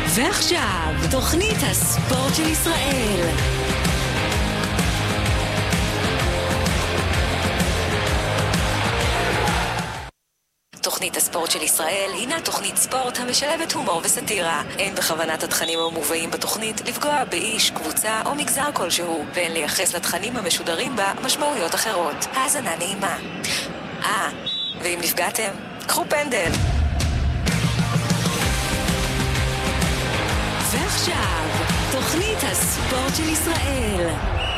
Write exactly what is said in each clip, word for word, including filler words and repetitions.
ועכשיו, תוכנית הספורט של ישראל. תוכנית הספורט של ישראל הינה תוכנית ספורט המשלבת הומור וסטירה. אין בכוונת התכנים המובאים בתוכנית לפגוע באיש, קבוצה או מגזר כלשהו, ואין לייחס לתכנים המשודרים בה משמעויות אחרות. האזנה נעימה. אה, ואם נפגעתם, קחו פנדל. ועכשיו, תוכנית הספורט של ישראל.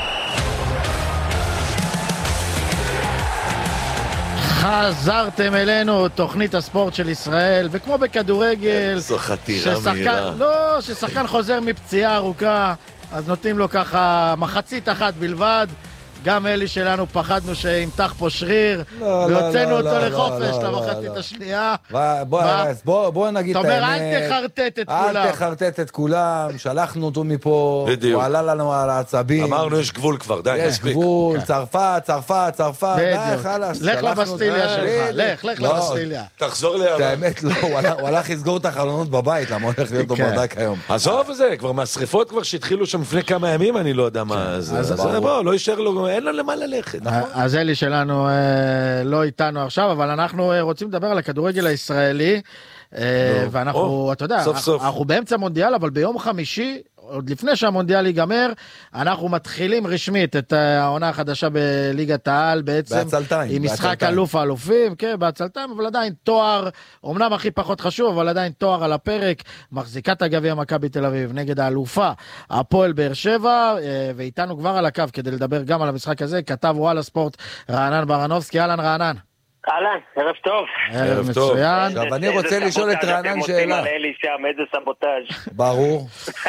חזרתם אלינו, תוכנית הספורט של ישראל, וכמו בכדורגל, זו חתירה מהירה. לא, ששחקן חוזר מפציעה ארוכה, אז נותנים לו ככה מחצית אחת בלבד. גם אלי שלנו פחדנו שימתח פה שריר, והוצאנו אותו לחופש למחצית השנייה. בוא נגיד את האמת. אתה אומר, אל תחרטט את כולם. אל תחרטט את כולם, שלחנו אותו מפה, הוא עלה לנו על העצבים. אמרנו, יש גבול כבר, די, יש גבול, צרפת, צרפת, צרפת, די, חלאס. לך לבסטיליה שלך, לך, לך לבסטיליה. תחזור לי. האמת לא, הוא הלך לסגור את החלונות בבית, למה הולך להיות לו ברדק היום. עזוב זה, כבר מהשריפות כבר שהתחילו שם לפני כמה ימים, אני לא יודע מה זה. אז בוא, לא יישאר לו, אין לו למה ללכת. אז אלי שלנו לא איתנו עכשיו, אבל אנחנו רוצים לדבר על הכדורגל הישראלי, ואנחנו, אתה יודע, אנחנו באמצע מונדיאל, אבל ביום חמישי, עוד לפני שהמונדיאל ייגמר, אנחנו מתחילים רשמית את העונה החדשה בליגת העל, בעצם, עם משחק אלוף האלופים, כן, בהצלתיים, אבל עדיין תואר, אומנם הכי פחות חשוב, אבל עדיין תואר על הפרק, מחזיקת הגביע מכבי תל אביב, נגד האלופה, הפועל באר שבע, ואיתנו כבר על הקו, כדי לדבר גם על המשחק הזה, כתב וואלה ספורט, רענן ברנובסקי. אהלן רענן. אהלן, ערב טוב. ערב מצוין. עכשיו אני רוצה לשאול את רענן שאלה. איזה סבוטאז'. ברור.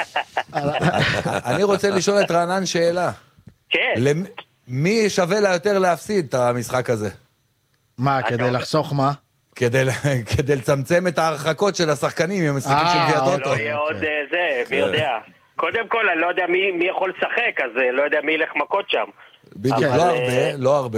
אני רוצה לשאול את רענן שאלה. כן. מי שווה לה יותר להפסיד את המשחק הזה? מה, כדי לחסוך מה? כדי לצמצם את ההרחקות של השחקנים עם המשחקים של גביע הטוטו. לא יהיה עוד זה, מי יודע. קודם כל, אני לא יודע מי יכול לשחק, אז לא יודע מי ילך מכות שם. בדיוק, לא הרבה, לא הרבה.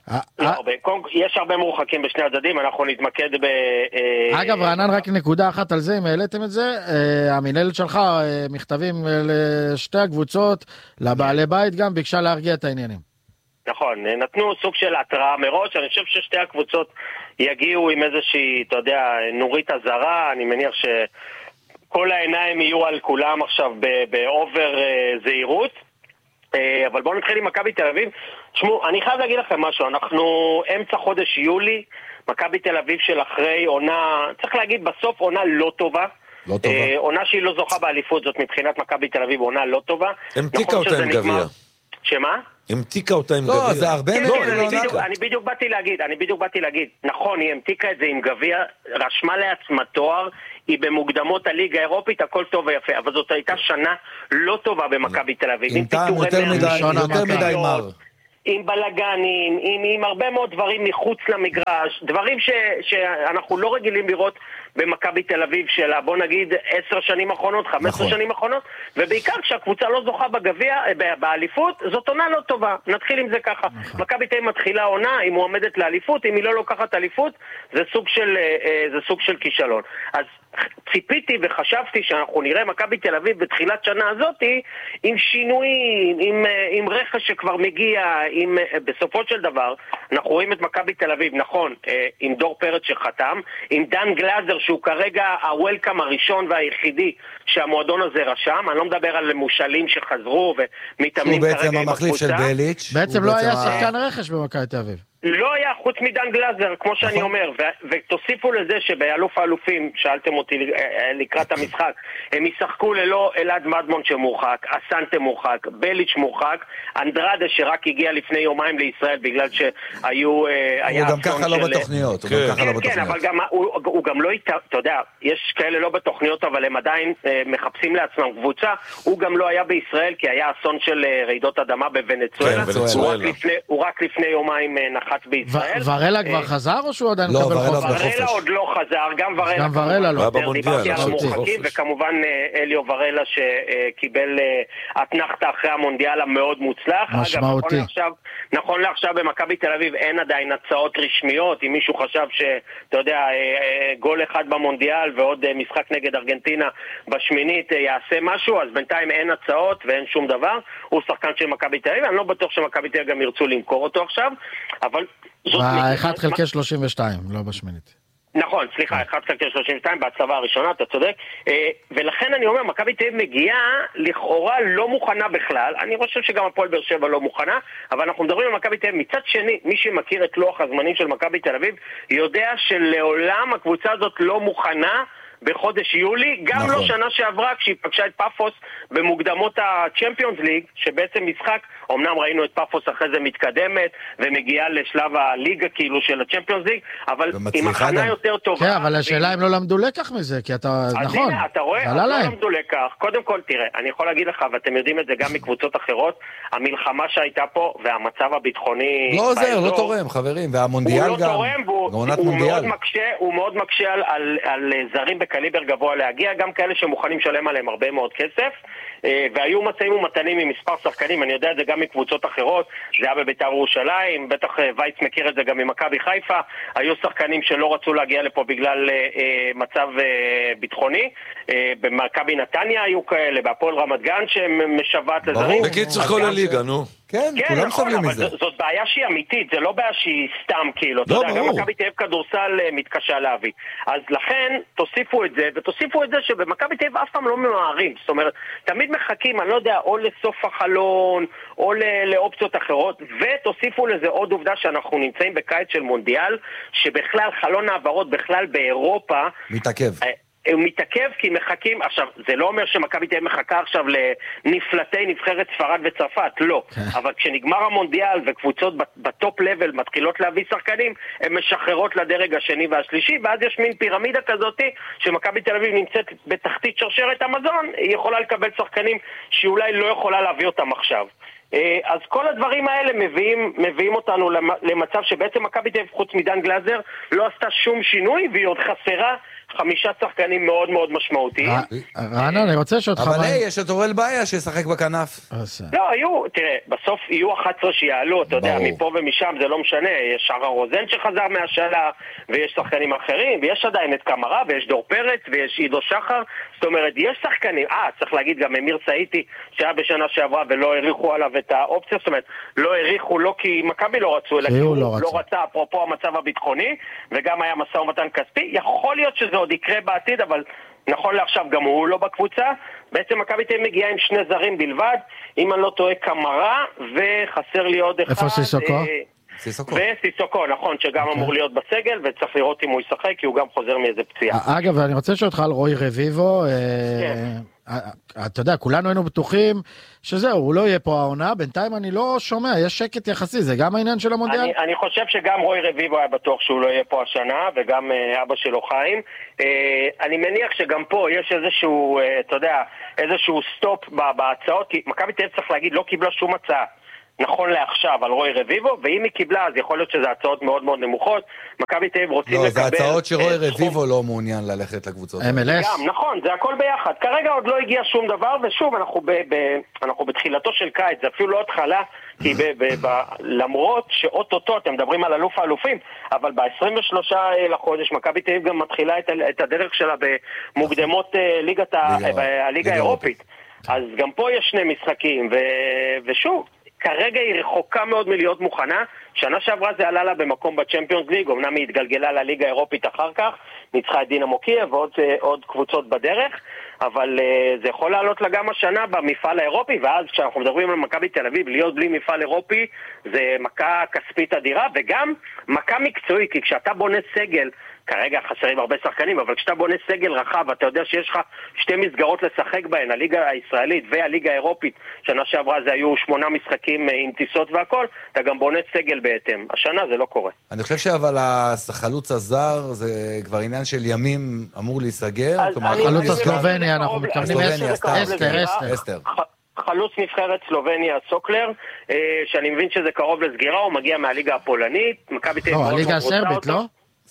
יש הרבה מורחקים בשני הצדדים, אנחנו נתמקד ב... אגב, רענן, רק נקודה אחת על זה, אם העליתם את זה, המנהלת שלך, מכתבים לשתי הקבוצות, לבעלי בית גם, ביקשה להרגיע את העניינים. נכון, נתנו סוג של התראה מראש, אני חושב ששתי הקבוצות יגיעו עם איזושהי, אתה יודע, נורית הזרה, אני מניח שכל העיניים יהיו על כולם עכשיו באובר זהירות, אבל בואו נתחיל עם מכבי תל אביב. תשמעו, אני חייב להגיד לכם משהו, אנחנו אמצע חודש יולי, מכבי תל אביב של אחרי עונה, צריך להגיד בסוף עונה לא טובה, לא טובה. עונה שהיא לא זוכה באליפות, זאת מבחינת מכבי תל אביב עונה לא טובה. המתיקה אותה עם גביע. שמה? המתיקה אותה עם גביע. לא, זה הרבה מאוד. אני בדיוק באתי להגיד, אני בדיוק באתי להגיד, נכון, היא המתיקה את זה עם גביע, רשמה לעצמה תואר, היא במוקדמות הליגה האירופית, הכל טוב ויפה, אבל זאת הייתה שנה לא טובה במכבי תל אביב. עם טעם יותר מדי מר. עם בלגנים, עם, עם הרבה מאוד דברים מחוץ למגרש, דברים ש, שאנחנו לא רגילים לראות במכבי תל אביב שלה, בוא נגיד עשר שנים האחרונות, חמש עשרה שנים האחרונות, ובעיקר כשהקבוצה לא זוכה בגביע, באליפות, זאת עונה לא טובה. נתחיל עם זה ככה. מכבי תל אביב מתחילה עונה, היא מועמדת לאליפות, אם היא לא לוקחת אליפות, זה סוג של, זה סוג של כישלון. אז ציפיתי וחשבתי שאנחנו נראה מכבי תל אביב בתחילת שנה הזאת עם שינויים, עם, עם רכש שכבר מגיע, עם, בסופו של דבר אנחנו רואים את מכבי תל אביב, נכון, עם דור פרץ שחתם, עם דן גלאזר שהוא כרגע הוולקאם הראשון והיחידי שהמועדון הזה רשם, אני לא מדבר על מושאלים שחזרו ומתאמנים כרגע עם הקבוצה. הוא בעצם המחליף של בליץ'. בעצם לא היה שחקן רכש במכבי תל אביב. לא היה חוץ מדן גלאזר, כמו שאני אומר, ותוסיפו לזה שבאלוף האלופים, שאלתם אותי לקראת המשחק, הם ישחקו ללא אלעד מדמון שמורחק, אסנטה מורחק, בליץ' מורחק, אנדרדה שרק הגיע לפני יומיים לישראל בגלל שהיו... הוא גם ככה לא בתוכניות. כן, אבל הוא גם לא... אתה יודע, יש כאלה לא בתוכניות, אבל הם עדיין מחפשים לעצמם קבוצה, הוא גם לא היה בישראל, כי היה אסון של רעידות אדמה בוונצואלה. הוא רק לפני יומיים נחת רץ בישראל. ורלה כבר חזר או שהוא עדיין מקבל חופש? ורלה עוד לא חזר, גם ורלה. גם ורלה לא. דיברתי על המורחקים, וכמובן אליו ורלה שקיבל אתנחתה אחרי המונדיאל המאוד מוצלח. משמעותי. נכון לעכשיו במכבי תל אביב אין עדיין הצעות רשמיות, אם מישהו חשב שאתה יודע, גול אחד במונדיאל ועוד משחק נגד ארגנטינה בשמינית יעשה משהו, אז בינתיים אין הצעות ואין שום דבר. הוא שחקן של מכבי תל אביב, אני לא בטוח שמכבי תל אביב גם ירצו למכור אותו עכשיו, אבל ב-אחד חלקי שלושים ושתיים, לא בשמינית. נכון, סליחה, אחד חלקי שלושים ושתיים בהצבה הראשונה, אתה צודק. ולכן אני אומר, מכבי תל אביב מגיעה לכאורה לא מוכנה בכלל. אני חושב שגם הפועל באר שבע לא מוכנה, אבל אנחנו מדברים על מכבי תל אביב. מצד שני, מי שמכיר את לוח הזמנים של מכבי תל אביב, יודע שלעולם הקבוצה הזאת לא מוכנה בחודש יולי, גם נכון. לא שנה שעברה כשהיא פגשה את פאפוס במוקדמות הצ'מפיונס ליג, שבעצם משחק, אמנם ראינו את פאפוס אחרי זה מתקדמת ומגיעה לשלב הליגה כאילו של הצ'מפיונס ליג, אבל עם הכנה יותר טובה. כן, אבל השאלה אם לא למדו לקח מזה, כי אתה, נכון. אז הנה, אתה רואה, לא למדו לקח. קודם כל, תראה, אני יכול להגיד לך, ואתם יודעים את זה גם מקבוצות אחרות, המלחמה שהייתה פה והמצב הביטחוני... לא עוזר, לא תורם, חברים, והמונדיאל גם. הוא לא תורם, הוא מאוד מקשה על זרים בקליבר גבוה להגיע, גם כאלה שמוכנים לשלם עליהם הרבה מאוד כסף, והיו מצאים ומתנים עם מספר שחקנים, אני יודע את זה גם מקבוצות אחרות, זה היה בביתר ירושלים, בטח וייץ מכיר את זה גם ממכבי חיפה, היו שחקנים שלא רצו להגיע לפה בגלל מצב ביטחוני, במכבי נתניה היו כאלה, בהפועל רמת גן שמשוועת לזרים. בקיצור כל הליגה, נו. כן, כולם סובלים מזה. זאת בעיה שהיא אמיתית, זה לא בעיה שהיא סתם כאילו, אתה יודע, גם מכבי תל אביב כדורסל מתקשה להביא. אז לכן תוסיפו את זה, ותוסיפו את זה שבמכבי תל אביב אף פעם לא ממהרים, זאת אומרת, תמיד מחכים, אני לא יודע, או לסוף החלון, או לאופציות אחרות, ותוסיפו לזה עוד עובדה שאנחנו נמצאים בקיץ של מונדיאל, שבכלל חלון העברות בכלל באירופה מתעכב. הוא מתעכב כי מחכים, עכשיו, זה לא אומר שמכבי תהיה מחכה עכשיו לנפלטי נבחרת ספרד וצרפת, לא. אבל כשנגמר המונדיאל וקבוצות בטופ לבל מתחילות להביא שחקנים, הן משחררות לדרג השני והשלישי, ואז יש מין פירמידה כזאת שמכבי תל אביב נמצאת בתחתית שרשרת המזון, היא יכולה לקבל שחקנים שאולי לא יכולה להביא אותם עכשיו. אז כל הדברים האלה מביאים, מביאים אותנו למצב שבעצם מכבי תל אביב חוץ מדן גלאזר לא עשתה שום שינוי, והיא עוד חסרה חמישה שחקנים מאוד מאוד משמעותיים. רענן, אני רוצה שאותך... אבל היי, יש את אורל בעיה שישחק בכנף. לא, היו, תראה, בסוף יהיו אחת עשרה שיעלו, אתה יודע, מפה ומשם זה לא משנה, יש שרה רוזן שחזר מהשאלה, ויש שחקנים אחרים, ויש עדיין את קמרה, ויש דור פרץ, ויש עידו שחר, זאת אומרת, יש שחקנים, אה, צריך להגיד גם אמיר סעיתי, שהיה בשנה שעברה ולא העריכו עליו את האופציה, זאת אומרת, לא העריכו לא כי מכבי לא רצו, אלא כי הוא לא רצה, אפרופו המצב הביטחוני, וגם היה משא ומתן כספי, יכול להיות שזה עוד יקרה בעתיד, אבל נכון לעכשיו גם הוא לא בקבוצה. בעצם מכבי תל אביב מגיעה עם שני זרים בלבד, אם אני לא טועה קמרה, וחסר לי עוד אחד. איפה סיסוקו? סיסוקו. וסיסוקו, נכון, שגם אמור להיות בסגל, וצריך לראות אם הוא ישחק, כי הוא גם חוזר מאיזה פציעה. אגב, אני רוצה שאותך על רוי רביבו, אתה יודע, כולנו היינו בטוחים שזהו, הוא לא יהיה פה העונה, בינתיים אני לא שומע, יש שקט יחסי, זה גם העניין של המונדיאל? אני, אני חושב שגם רוי רביבו היה בטוח שהוא לא יהיה פה השנה, וגם uh, אבא שלו חיים. Uh, אני מניח שגם פה יש איזשהו, uh, אתה יודע, איזשהו סטופ בהצעות, כי מכבי תל אביב צריך להגיד, לא קיבלה שום הצעה. נכון לעכשיו על רוי רביבו, ואם היא קיבלה, אז יכול להיות שזה הצעות מאוד מאוד נמוכות. מכבי תל אביב רוצים לקבל... לא, זה הצעות שרוי רביבו לא מעוניין ללכת לקבוצות. אם אל אס? גם, נכון, זה הכל ביחד. כרגע עוד לא הגיע שום דבר, ושוב, אנחנו, ב, ב, אנחנו בתחילתו של קיץ, זה אפילו לא התחלה, כי ב, ב, ב, למרות שאוטוטו, אתם מדברים על אלוף האלופים, אבל ב-עשרים ושלושה לחודש, מכבי תל אביב גם מתחילה את, את הדרך שלה במוקדמות ליגת ה, הליגה האירופית. אז גם פה יש שני משחקים, ו, ושוב, כרגע היא רחוקה מאוד מלהיות מוכנה. שנה שעברה זה עלה לה במקום בצ'מפיונס ליג, אמנם היא התגלגלה לליגה האירופית אחר כך, ניצחה את דינמו קייב ועוד עוד קבוצות בדרך, אבל uh, זה יכול לעלות לה גם השנה במפעל האירופי, ואז כשאנחנו מדברים על מכבי תל אביב, להיות בלי מפעל אירופי זה מכה כספית אדירה, וגם מכה מקצועית, כי כשאתה בונה סגל, כרגע חסרים הרבה שחקנים, אבל כשאתה בונה סגל רחב, אתה יודע שיש לך שתי מסגרות לשחק בהן, הליגה הישראלית והליגה האירופית, שנה שעברה זה היו שמונה משחקים עם טיסות והכל, אתה גם בונה סגל בהתאם. השנה זה לא קורה. אני חושב שאבל החלוץ הזר זה כבר עניין של ימים אמור להיסגר. חלוץ הסלובניה, אנחנו מתכוונים אסתר, אסתר. חלוץ נבחרת סלובניה סוקלר, שאני מבין שזה קרוב לסגירה, הוא מגיע מהליגה הפולנית, מכבי תל אביב. לא, הליגה הסרבית, לא?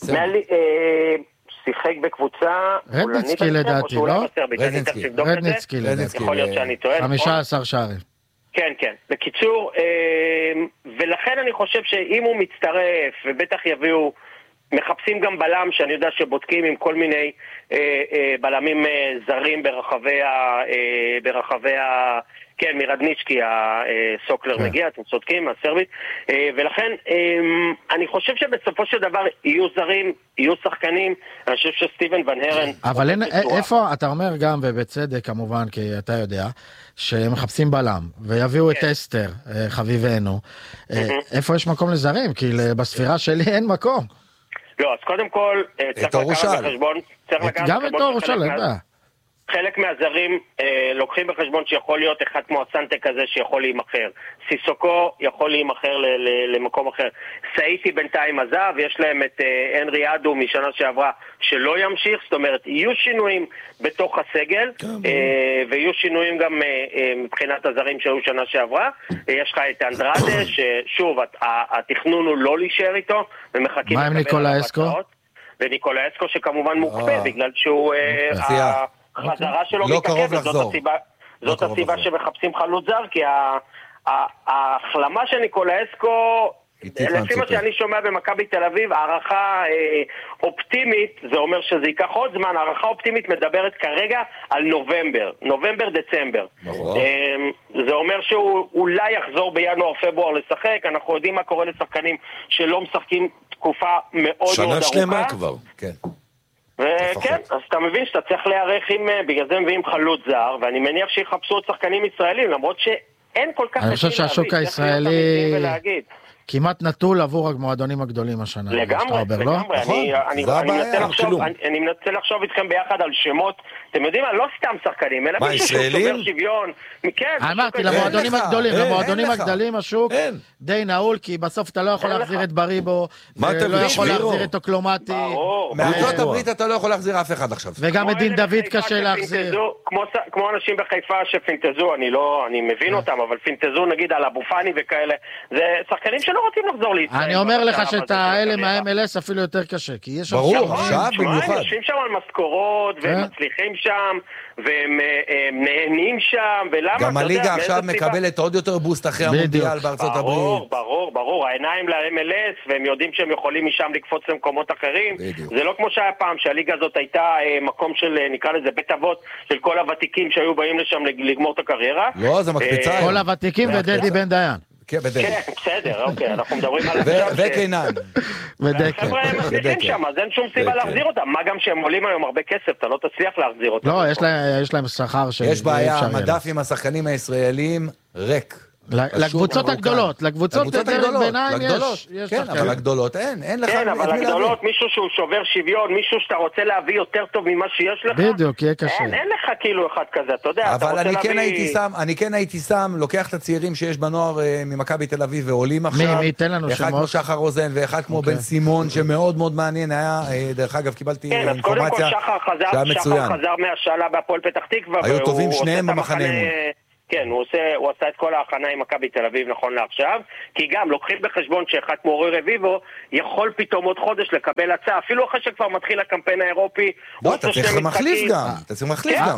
שיחק בקבוצה רדניצקי לדעתי, לא? רדניצקי, רדניצקי לדעתי. יכול להיות שאני טועה. חמישה עשר שערים. כן, כן. בקיצור, ולכן אני חושב שאם הוא מצטרף, ובטח יביאו, מחפשים גם בלם, שאני יודע שבודקים עם כל מיני בלמים זרים ברחבי ה... ברחבי ה... כן, מרדניצקי, הסוקלר מגיע, אתם צודקים, הסרבית, ולכן אני חושב שבסופו של דבר יהיו זרים, יהיו שחקנים, אני חושב שסטיבן ון הרן... אבל איפה, אתה אומר גם, ובצדק כמובן, כי אתה יודע, שהם מחפשים בלם, ויביאו את אסתר, חביבנו, איפה יש מקום לזרים? כי בספירה שלי אין מקום. לא, אז קודם כל, צריך לקחת בחשבון... גם את אורושל, אין בעיה. חלק מהזרים אה, לוקחים בחשבון שיכול להיות אחד כמו הסנטה כזה שיכול להימחר. סיסוקו יכול להימחר ל- ל- למקום אחר. סאיטי בינתיים עזב, יש להם את אה, אנרי אדו משנה שעברה שלא ימשיך, זאת אומרת, יהיו שינויים בתוך הסגל, אה, ויהיו שינויים גם אה, אה, מבחינת הזרים שהיו שנה שעברה. אה, יש לך את אנדרדה, ששוב, התכנון הוא לא להישאר איתו, ומחכים... מה עם ניקולה אסקו? וניקולה אסקו שכמובן מוקפא, בגלל שהוא... החזרה שלו מתעכבת, זאת הסיבה, זאת הסיבה שמחפשים חלוץ זר, כי ההחלמה של ניקולאסקו, לפי מה שאני שומע במכבי תל אביב, הערכה אופטימית, זה אומר שזה ייקח עוד זמן, הערכה אופטימית מדברת כרגע על נובמבר, נובמבר דצמבר. זה אומר שהוא אולי יחזור בינואר פברואר לשחק, אנחנו יודעים מה קורה לשחקנים שלא משחקים תקופה מאוד מאוד ארוכה. שנה שלמה כבר, כן. וכן, אז אתה מבין שאתה צריך להיערך עם, בגלל זה מביאים חלוץ זר, ואני מניח שיחפשו עוד שחקנים ישראלים, למרות שאין כל כך... אני חושב שהשוק הישראלי כמעט נטול עבור המועדונים הגדולים השנה. לגמרי, לגמרי, אני מנסה לחשוב איתכם ביחד על שמות, אתם יודעים מה, לא סתם שחקנים, אלא מישהו שהוא שובר שוויון. אמרתי, למועדונים הגדולים, למועדונים הגדולים השוק די נעול, כי בסוף אתה לא יכול להחזיר את בריבו, ולא יכול להחזיר את אוקלומטי. מארצות הברית אתה לא יכול להחזיר אף אחד עכשיו. וגם את דין דוד קשה להחזיר. כמו אנשים בחיפה שפינטזו, אני מבין אותם, אבל פינטזו נגיד על אבו פאני וכאלה, זה שחקנים שלא רוצים לחזור לישראל. אני אומר לך שאת האלה מה-אם אל אס אפילו יותר קשה, כי יש... ברור, עכשיו במיוחד. הם יושבים שם על משכורות, והם מצליחים שם, והם נהנים שם, ולמה? גם הליגה עכשיו מקבלת עוד יותר בוסט אחרי המונדיאל בארצות הברית. ברור, ברור, ברור. העיניים ל-אם אל אס, והם יודעים שהם יכולים משם לקפוץ למקומות אחרים. זה לא כמו שהיה פעם, שהליגה הזאת הייתה מקום של, נקרא לזה, בית אבות של כל הוותיקים שהיו באים לשם לגמור את הקריירה. לא, זה מקפיצה. כל הוותיקים ודדי בן דיין. כן, בסדר, אוקיי, אנחנו מדברים על... וקינן. חבר'ה, הם מצליחים שם, אז אין שום סיבה להחזיר אותם. מה גם שהם עולים היום הרבה כסף, אתה לא תצליח להחזיר אותם. לא, יש להם שכר ש... יש בעיה, המדף עם השחקנים הישראלים ריק. לקבוצות הגדולות, לקבוצות ביניים יש. כן, אבל הגדולות אין, אין לך... כן, אבל הגדולות, מישהו שהוא שובר שוויון, מישהו שאתה רוצה להביא יותר טוב ממה שיש לך. בדיוק, יהיה קשה. אין לך כאילו אחד כזה, אתה יודע, אתה רוצה להביא... אבל אני כן הייתי שם, לוקח את הצעירים שיש בנוער ממכבי תל אביב ועולים עכשיו. מי ייתן לנו שמות? אחד כמו שחר רוזן ואחד כמו בן סימון, שמאוד מאוד מעניין היה, דרך אגב, קיבלתי אינפורמציה שהיה מצוין. שחר חזר מהשאלה בהפועל פתח תקווה. היו טובים שניהם במחנה אימון. כן, הוא עושה, הוא עשה את כל ההכנה עם מכבי תל אביב נכון לעכשיו, כי גם לוקחים בחשבון שאחד כמו אורי רביבו יכול פתאום עוד חודש לקבל הצעה, אפילו אחרי שכבר מתחיל הקמפיין האירופי. לא, אתה צריך מחליף גם, אתה צריך מחליף גם.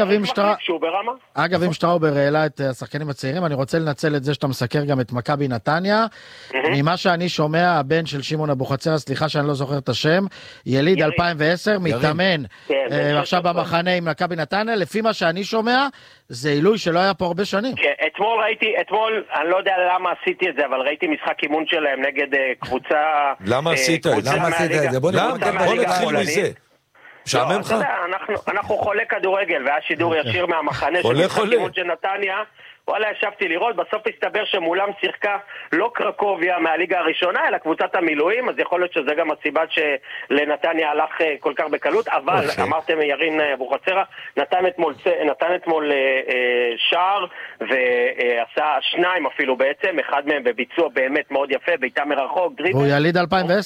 אגב, אם שטראובר העלה את השחקנים הצעירים, אני רוצה לנצל את זה שאתה מסקר גם את מכבי נתניה. ממה שאני שומע, הבן של שמעון אבוחצירא, סליחה שאני לא זוכר את השם, יליד אלפיים ועשר, מתאמן עכשיו במחנה עם מכבי נתניה, לפי מה שאני שומע, זה עילוי שלא היה פה הרבה שנים. כן, אתמול ראיתי, אתמול, אני לא יודע למה עשיתי את זה, אבל ראיתי משחק אימון שלהם נגד קבוצה... למה עשית את זה? למה עשית את זה? בוא נתחיל מזה. שעמם לך? אנחנו חולה כדורגל, והיה שידור ישיר מהמחנה של משחק אימון של נתניה, וואלה, ישבתי לראות, בסוף הסתבר שמולם שיחקה לא קרקוביה מהליגה הראשונה, אלא קבוצת המילואים, אז יכול להיות שזה גם הסיבה שלנתניה הלך כל כך בקלות, אבל אמרתם ירין אבוחצירא, נתן אתמול, נתן אתמול שער, ועשה שניים אפילו בעצם, אחד מהם בביצוע באמת מאוד יפה, בעיטה מרחוק, דריבל. הוא יליד אלפיים ועשר.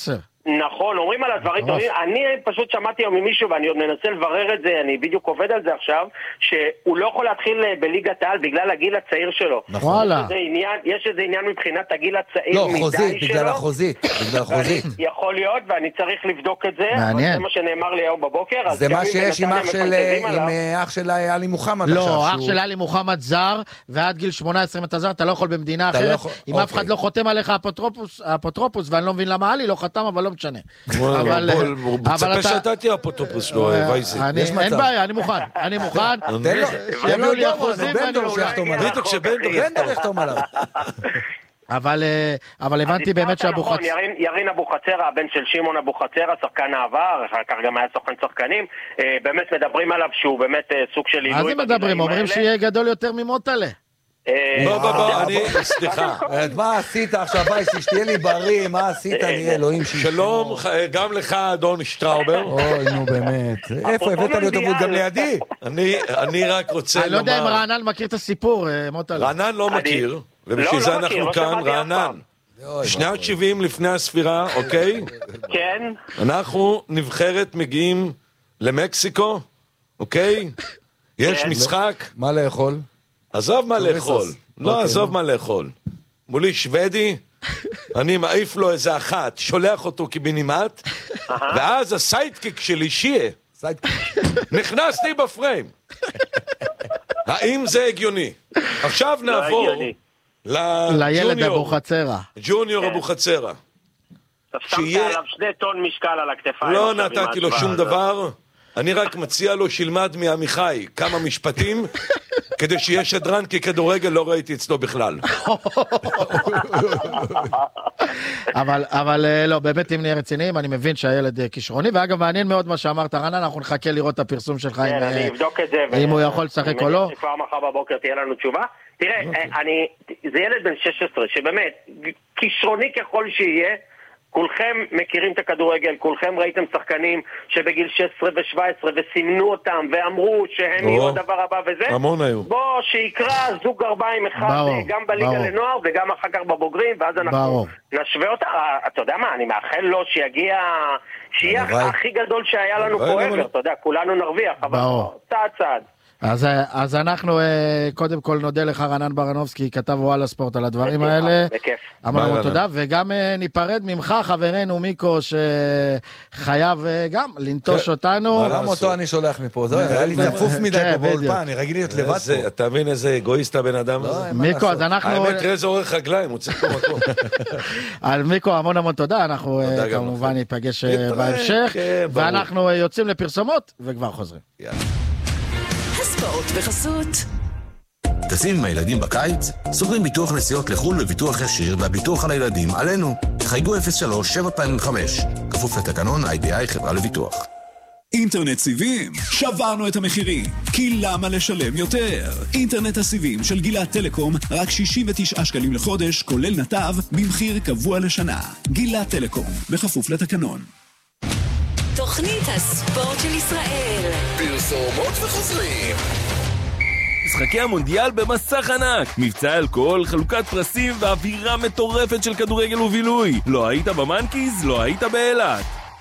נכון, אומרים על הדברים טובים. אני פשוט שמעתי היום ממישהו, ואני עוד מנסה לברר את זה, אני בדיוק עובד על זה עכשיו, שהוא לא יכול להתחיל בליגת העל בגלל הגיל הצעיר שלו. נכון. יש איזה עניין מבחינת הגיל הצעיר לא, חוזית, בגלל החוזית. בגלל החוזית. יכול להיות, ואני צריך לבדוק את זה. מעניין. זה מה שנאמר לי היום בבוקר. זה מה שיש עם אח של עלי מוחמד. לא, אח של עלי מוחמד זר, ועד גיל שמונה עשרה אם אתה זר, אתה לא יכול במדינה אחרת. אם אף אחד לא חותם עליך אפוטרופוס, ואני לא מבין למה עלי לא חתם, אבל לא משנה. אבל מצפה שאתה תהיה אפוטרופוס שלו, וייזי. אין בעיה, אני מוכן, אני מוכן. תן לו, שיביאו לי אחוזים ואני אולי. בדיוק שבנדור יחתום עליו. אבל אבל הבנתי באמת שאבו חצר... ירין אבו חצר, הבן של שמעון אבו חצר, השחקן העבר, אחר כך גם היה סוכן שחקנים, באמת מדברים עליו שהוא באמת סוג של עילוי. אז אם מדברים, אומרים שיהיה גדול יותר ממוטלה. בוא בוא בוא, אני, סליחה. מה עשית עכשיו, בייסי, שתהיה לי בריא, מה עשית, אני אלוהים שישמור. שלום, גם לך, אדון שטראובר. אוי, נו באמת. איפה, הבאת לי אותו גם לידי? אני רק רוצה לומר... אני לא יודע אם רענן מכיר את הסיפור, מוטלה. רענן לא מכיר, ובשביל זה אנחנו כאן, רענן. שנת שבעים לפני הספירה, אוקיי? כן. אנחנו נבחרת מגיעים למקסיקו, אוקיי? יש משחק. מה לאכול? עזוב מה לאכול, לא עזוב מה לאכול. מולי שוודי, אני מעיף לו איזה אחת, שולח אותו קיבינימט, ואז הסיידקיק שלי שיה, נכנסתי בפריים. האם זה הגיוני? עכשיו נעבור לילד אבו חצרה. ג'וניור אבו חצרה. שמת עליו שני טון משקל על הכתפיים. לא נתתי לו שום דבר, אני רק מציע לו שילמד מעמיחי כמה משפטים, כדי שיהיה שדרן, כי כדורגל לא ראיתי אצלו בכלל. אבל, אבל לא, באמת אם נהיה רציניים, אני מבין שהילד כישרוני, ואגב, מעניין מאוד מה שאמרת, רענן, אנחנו נחכה לראות את הפרסום שלך, כן, אני אבדוק את זה. אם הוא יכול לשחק או לא. כבר מחר בבוקר תהיה לנו תשובה. תראה, אני, זה ילד בן שש עשרה, שבאמת, כישרוני ככל שיהיה, כולכם מכירים את הכדורגל, כולכם ראיתם שחקנים שבגיל שש עשרה ו-שבע עשרה וסימנו אותם ואמרו שהם יהיו הדבר הבא וזה. המון היו. בוא שיקרא זוג גרביים אחד גם בליגה לנוער וגם אחר כך בבוגרים, ואז אנחנו נשווה אותה. אתה יודע מה, אני מאחל לו שיגיע, שיהיה הכי גדול שהיה לנו פה עבר, אתה יודע, כולנו נרוויח, אבל צעד צעד. אז, אז אנחנו קודם כל נודה לך רענן ברנובסקי, כתב וואלה ספורט על הדברים האלה. בכיף. אמרנו תודה, וגם ניפרד ממך חברנו מיקו שחייב גם לנטוש אותנו. גם אותו אני שולח מפה, זה היה לי צפוף מדי פה באולפן, אני רגיל להיות לבד פה. אתה מבין איזה אגואיסט הבן אדם הזה? מיקו, אז אנחנו... האמת ראה זה אורך רגליים, הוא צריך פה מקום. על מיקו המון המון תודה, אנחנו כמובן ניפגש בהמשך, ואנחנו יוצאים לפרסומות וכבר חוזרים. הספורט בחסות. טסים עם הילדים בקיץ? סוגרים ביטוח נסיעות לחו"ל בביטוח ישיר והביטוח על הילדים עלינו. חייגו אפס שלוש שבע פעמים חמש. כפוף לתקנון איי די איי חברה לביטוח. אינטרנט סיבים, שברנו את המחירים, כי למה לשלם יותר? אינטרנט הסיבים של גילת טלקום, רק שישים ותשעה שקלים לחודש, כולל נתב, במחיר קבוע לשנה. גילת טלקום, בכפוף לתקנון. תוכנית הספורט של ישראל. פרסומות וחוזרים. משחקי המונדיאל במסך ענק, מבצע אלכוהול, חלוקת פרסים ואווירה מטורפת של כדורגל ובילוי. לא היית במנקיז? לא היית באילת.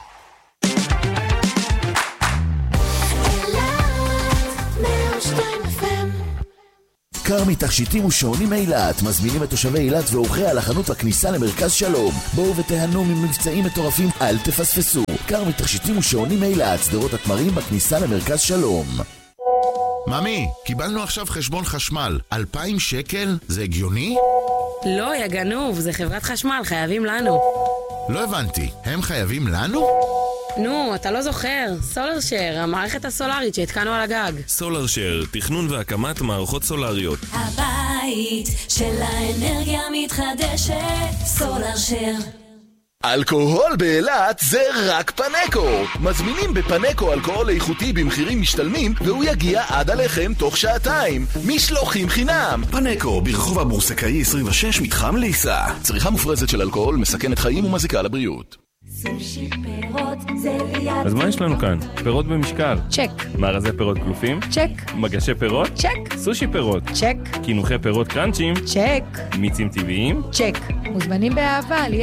כרמי תכשיטים ושעונים אילת מזמינים את תושבי אילת ואורחי על החנות בכניסה למרכז שלום. בואו ותהנו ממבצעים מטורפים, אל תפספסו. כרמי תכשיטים ושעונים אילת, שדרות התמרים בכניסה למרכז שלום. ממי, קיבלנו עכשיו חשבון חשמל, אלפיים שקל? זה הגיוני? לא, יא גנוב, זה חברת חשמל, חייבים לנו. לא הבנתי, הם חייבים לנו? נו, אתה לא זוכר, סולרשר, המערכת הסולרית שהתקנו על הגג. סולרשר, תכנון והקמת מערכות סולריות. הבית של האנרגיה מתחדשת, סולרשר. אלכוהול באילת זה רק פנקו. מזמינים בפנקו אלכוהול איכותי במחירים משתלמים, והוא יגיע עד עליכם תוך שעתיים. משלוחים חינם. פנקו ברחוב הבורסקאי עשרים ושש מתחם ליסה. צריכה מופרזת של אלכוהול מסכנת חיים ומזיקה לבריאות. סושי פירות זה ליד. אז מה יש לנו כאן? פירות במשקל. צ'ק. מארזי פירות קלופים? צ'ק. מגשי פירות? צ'ק. סושי פירות? צ'ק. קינוחי פירות קרנצ'ים? צ'ק. מיצים טבעיים? צ'ק. מוזמנים באהבה ליד